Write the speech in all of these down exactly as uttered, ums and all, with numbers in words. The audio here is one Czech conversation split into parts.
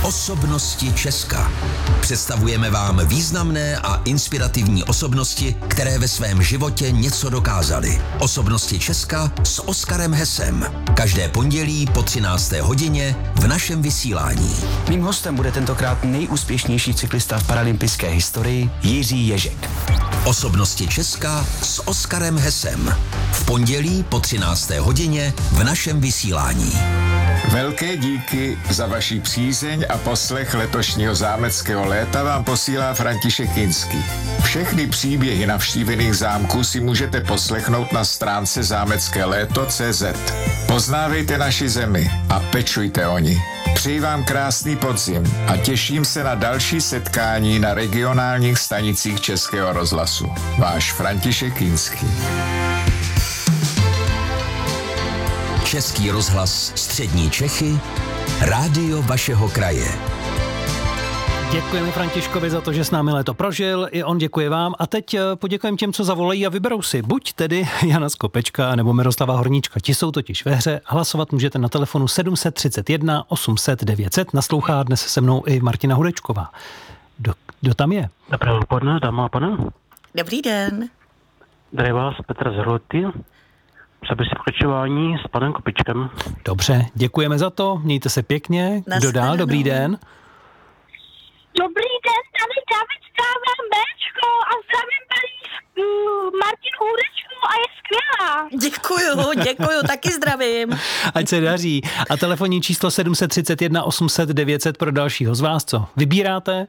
Osobnosti Česka. Představujeme vám významné a inspirativní osobnosti, které ve svém životě něco dokázaly. Osobnosti Česka s Oskarem Hesem. Každé pondělí po třinácté hodině v našem vysílání. Mým hostem bude tentokrát nejúspěšnější cyklista v paralympijské historii Jiří Ježek. Osobnosti Česka s Oskarem Hesem. V pondělí po třinácté hodině v našem vysílání. Velké díky za vaši přízeň a poslech letošního zámeckého léta vám posílá František Kinský. Všechny příběhy navštívených zámků si můžete poslechnout na stránce zámecké léto tečka cé zet. Poznávejte naši zemi a pečujte o ní. Přeji vám krásný podzim a těším se na další setkání na regionálních stanicích Českého rozhlasu. Váš František Kinský. Český rozhlas Střední Čechy, rádio vašeho kraje. Děkujeme Františkovi za to, že s námi léto prožil, i on děkuje vám a teď poděkujeme těm, co zavolají a vyberou si buď tedy Jana Skopečka nebo Miroslava Horníčka. Ti jsou totiž ve hře, hlasovat můžete na telefonu sedm set třicet jedna osm set devět set, naslouchá dnes se mnou i Martina Hudečková. Kdo, kdo tam je? Dobré odpoledne, dáma a pane. Dobrý den. Tady vás Petr z Hrloty. Přebysi pokračování s panem Kopičkem. Dobře, děkujeme za to, mějte se pěkně. Kdo dál? Dobrý den. Dobrý den, tady David z K V M Bčko a zdravím paní uh, Martinu Hudečku a je skvělá. Děkuju, děkuju, taky zdravím. Ať se daří. A telefonní číslo sedm set třicet jedna osm set devět set pro dalšího z vás, co vybíráte?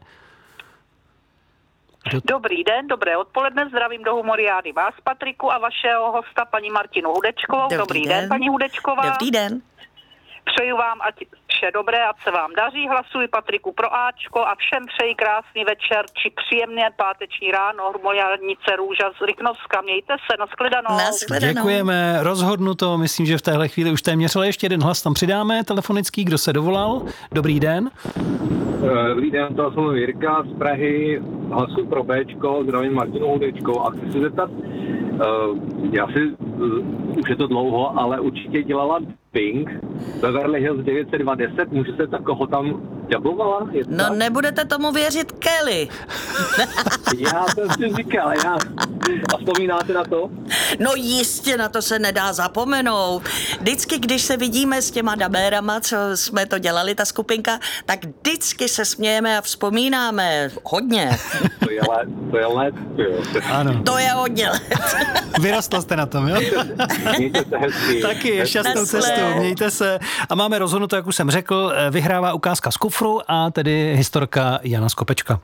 Dobrý den, dobré odpoledne, zdravím do Humoriády vás, Patriku, a vašeho hosta, paní Martinu Hudečkovou. Dobrý, Dobrý den. den, paní Hudečková. Dobrý den. Přeju vám, ať vše dobré, ať se vám daří. Hlasuji Patriku pro Ačko a všem přeji krásný večer či příjemné páteční ráno. Humoriádnice Růža z Ryknovska. Mějte se, nashledanou. Nashledanou. Děkujeme, rozhodnuto. Myslím, že v téhle chvíli už téměř, ale ještě jeden hlas tam přidáme. Telefonický, kdo se dovolal? Dobrý den. Dobrý den, to jsem Jirka z Prahy, hlasuji pro Bčko, zdravím Martinu Hudečkou a chci se zeptat, uh, já si, uh, už je to dlouho, ale určitě dělala Pink, Beverly Hills devět set dvacet, může se tak koho tam ďablovala? No tak? Nebudete tomu věřit, Kelly. Já jsem si říkal, já. A vzpomínáte na to? No jistě, na to se nedá zapomenout. Vždycky, když se vidíme s těma dabérama, co jsme to dělali, ta skupinka, tak vždycky se smějeme a vzpomínáme hodně. To je let, to je let, jo. Ano. To je hodně let. Vyrostl jste na tom, jo? Mějte se hezky. Taky, šťastnou cestu, mějte se. A máme rozhodnuto, jak už jsem řekl, vyhrává ukázka z kufru a tedy historka Jana Skopečka.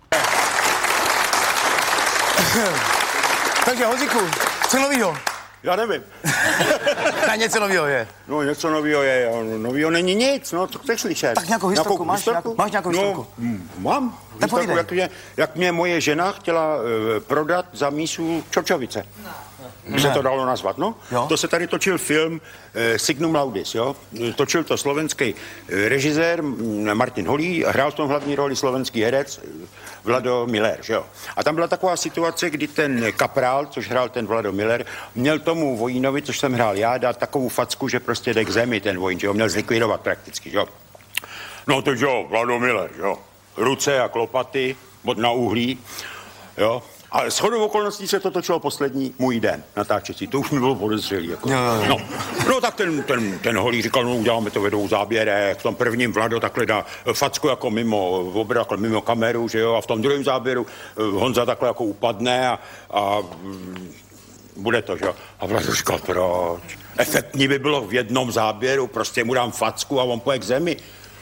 Takže Honzíku, co novýho? Já nevím. Na něco novýho je. No něco novýho je, novýho není nic, no co chceš slyšet? Tak nějakou historku, nějakou máš, historku? Nějakou, máš nějakou historku? No, mám. Historku, jak, mě, jak mě moje žena chtěla uh, prodat za mísu Čorčovice. Ne. Se to dalo nazvat, no? Jo? To se tady točil film eh, Signum Laudis, jo? Točil to slovenský eh, režisér Martin Holý, hrál v tom hlavní roli slovenský herec eh, Vlado Miller, že jo? A tam byla taková situace, kdy ten kaprál, což hrál ten Vlado Miller, měl tomu vojínovi, což jsem hrál já, dát takovou facku, že prostě jde k zemi ten vojín, že ho měl zlikvidovat prakticky, že jo? No to jo, Vlado Miller, jo? Ruce a klopaty, bod na uhlí, jo? A shodou okolností se to točilo poslední můj den natáčecí. To už mi bylo podezřelý. Jako. No, no. no tak ten, ten, ten Holý říkal, no uděláme to ve dvou záběrech. V tom prvním Vlado takhle dá facku jako mimo, obra, jako mimo kameru, že jo. A v tom druhém záběru Honza takhle jako upadne a, a bude to, že jo. A Vlado říkal, proč? Efektní by bylo v jednom záběru, prostě mu dám facku a on poje k zemi.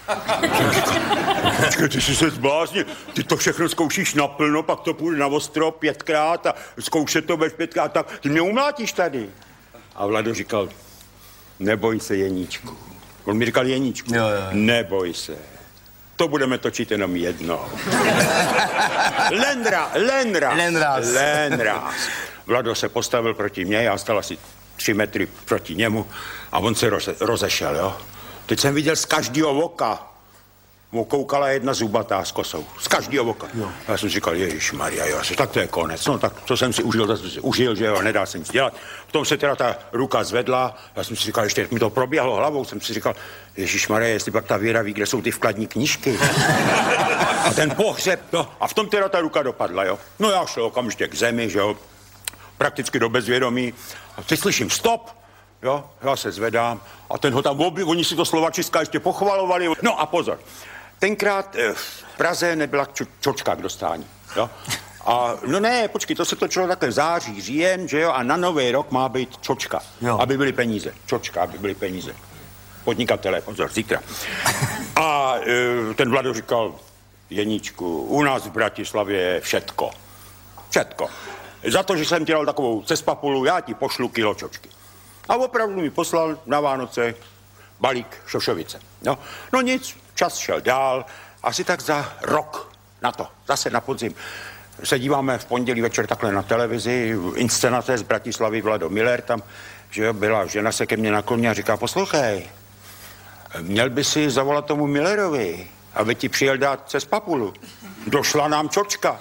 Počkej, ty jsi se zbláznil, ty to všechno zkoušíš naplno, pak to půjde na ostro pětkrát a zkoušet to bez pětkrát, tak ty mě umlátíš tady. A Vlado říkal, neboj se, Jeníčku. On mi říkal, Jeníčku, jo, jo. Neboj se, to budeme točit jenom jednou. Lendra, Lenra, Lenraz. Lenraz. Vlado se postavil proti mně, já stal asi tři metry proti němu a on se roze, rozešel, jo. Teď jsem viděl z každého oka, mu koukala jedna zubatá s kosou. Z každého oka. Jo. Já jsem si říkal, ježišmarja, jo, tak to je konec. No tak to jsem si užil, to jsem si užil, že jo, nedá se nic dělat. Potom se teda ta ruka zvedla, já jsem si říkal, ještě jak mi to proběhlo hlavou, jsem si říkal, ježišmarja, jestli pak ta Věra ví, kde jsou ty vkladní knížky. A ten pohřeb, no, a v tom teda ta ruka dopadla, jo. No já šel okamžitě k zemi, že jo, prakticky do bezvědomí. A teď slyším stop, jo, já se zvedám a ten ho tam obi, oni si to Slovačiska ještě pochvalovali. No a pozor, tenkrát v Praze nebyla čo, čočka k dostání, jo. A no ne, počkej, to se točilo takhle v září, říjen, že jo, a na nový rok má být čočka, jo. Aby byly peníze, čočka, aby byly peníze. Podnikatelé, pozor, zítra. A e, ten Vlado říkal, Jeníčku, u nás v Bratislavě je všetko, všetko. Za to, že jsem dělal takovou cespapulu, já ti pošlu kilo čočky. A opravdu mi poslal na Vánoce balík šošovice. No, no nic, čas šel dál, asi tak za rok na to, zase na podzim. Se díváme v pondělí večer takhle na televizi, inscenace z Bratislavy, Vlado Miller, tam, že jo, byla žena se ke mně nakloní a říká, poslouchej, měl by si zavolat tomu Millerovi, aby ti přijel dát cespapulu. Došla nám čočka.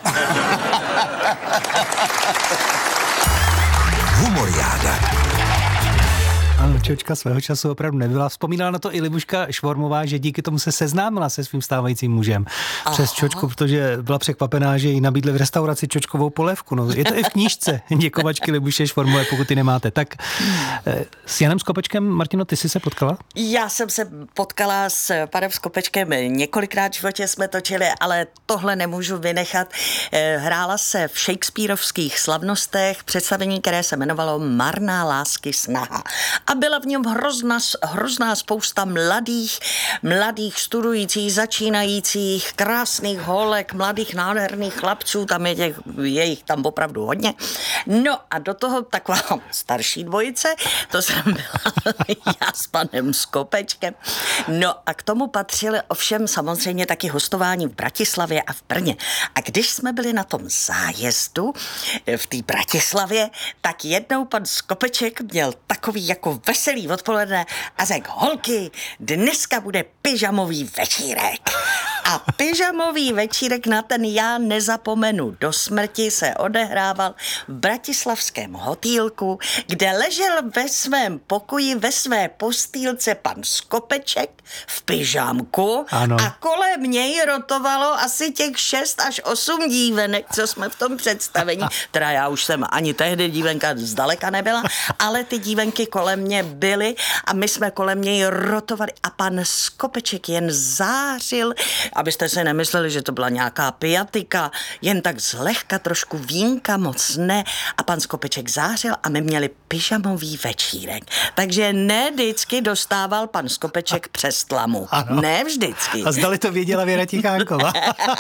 Humoriáda. Ano, čočka svého času opravdu nebyla. Vzpomínala na to i Libuška Švormová, že díky tomu se seznámila se svým stávajícím mužem. Aha. Přes čočku, protože byla překvapená, že jí nabídli v restauraci čočkovou polévku. No, je to i v knížce Děkovačky Libuše Švormové, pokud ty nemáte. Tak s Janem Skopečkem, Martino, ty jsi se potkala? Já jsem se potkala s panem Skopečkem několikrát v životě jsme točili, ale tohle nemůžu vynechat. Hrála se v shakespearovských slavnostech představení, které se jmenovalo Marná lásky snaha. A byla v něm hrozná, hrozná spousta mladých, mladých studujících, začínajících, krásných holek, mladých nádherných chlapců, tam je, těch, je jich tam opravdu hodně. No a do toho taková starší dvojice, to jsem byla já s panem Skopečkem. No a k tomu patřily ovšem samozřejmě taky hostování v Bratislavě a v Brně. A když jsme byli na tom zájezdu v té Bratislavě, tak jednou pan Skopeček měl takový jako veselý odpoledne a řekl, holky, dneska bude pyžamový večírek. A pyžamový večírek na ten já nezapomenu. Do smrti se odehrával v bratislavském hotýlku, kde ležel ve svém pokoji, ve své postýlce pan Skopeček v pyžamku. Ano. A kolem něj rotovalo asi těch šest až osm dívenek, co jsme v tom představení. Teda já už jsem ani tehdy dívenka zdaleka nebyla, ale ty dívenky kolem mě byly a my jsme kolem něj rotovali a pan Skopeček jen zářil, abyste si nemysleli, že to byla nějaká pijatika, jen tak zlehka, trošku vínka, moc ne. A pan Skopeček zářil a my měli pyžamový večírek. Takže ne vždycky dostával pan Skopeček přes tlamu. Ano. Ne vždycky. A zdali to věděla Věra Tichánková?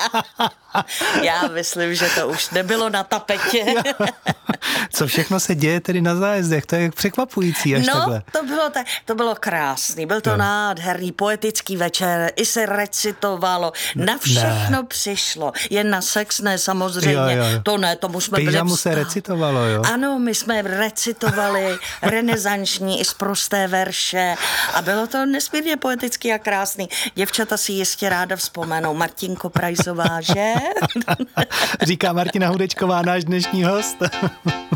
Já myslím, že to už nebylo na tapetě. Co všechno se děje tedy na zájezdech? To je překvapující až no, takhle. to bylo, tak, to bylo krásný. Byl to no. nádherný poetický večer. I se recitovalo. Na všechno ne. přišlo. Jen na sex ne, samozřejmě. Jo, jo. To ne, tomu jsme byli Pyžamu se recitovalo, jo? Ano, my jsme recitovali renesanční i z prosté verše a bylo to nesmírně poetický a krásný. Děvčata si jistě ráda vzpomenou. Martinko Prajzová, že? Říká Martina Hudečková, náš dnešní host.